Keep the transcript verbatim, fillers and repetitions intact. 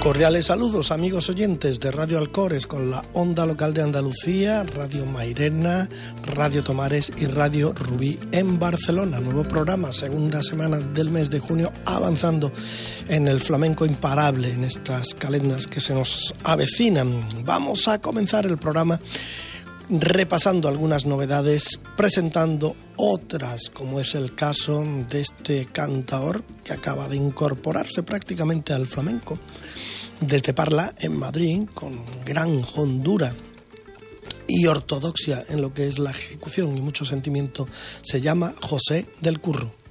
Cordiales saludos, amigos oyentes de Radio Alcores con la onda local de Andalucía, Radio Mairena, Radio Tomares y Radio Rubí en Barcelona. Nuevo programa, segunda semana del mes de junio, avanzando en el flamenco imparable, en estas calendas que se nos avecinan. Vamos a comenzar el programa repasando algunas novedades, presentando otras, como es el caso de este cantaor que acaba de incorporarse prácticamente al flamenco desde Parla en Madrid, con gran hondura y ortodoxia en lo que es la ejecución y mucho sentimiento. Se llama José del Curro.